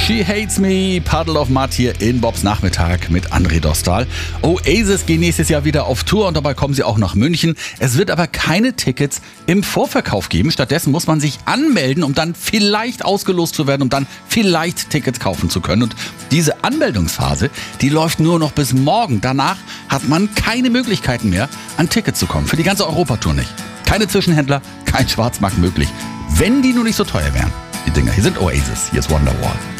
She Hates Me, Puddle of Mud hier in Bobs Nachmittag mit André Dostal. Oasis gehen nächstes Jahr wieder auf Tour und dabei kommen sie auch nach München. Es wird aber keine Tickets im Vorverkauf geben. Stattdessen muss man sich anmelden, um dann vielleicht ausgelost zu werden, um dann vielleicht Tickets kaufen zu können. Und diese Anmeldungsphase, die läuft nur noch bis morgen. Danach hat man keine Möglichkeiten mehr, an Tickets zu kommen. Für die ganze Europatour nicht. Keine Zwischenhändler, kein Schwarzmarkt möglich. Wenn die nur nicht so teuer wären, die Dinger. Hier sind Oasis, hier ist Wonderwall.